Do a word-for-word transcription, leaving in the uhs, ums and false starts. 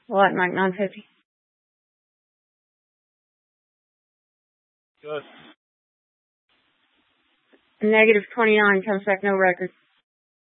What, Mike nine fifty? Good. Negative twenty-nine, comes back no record.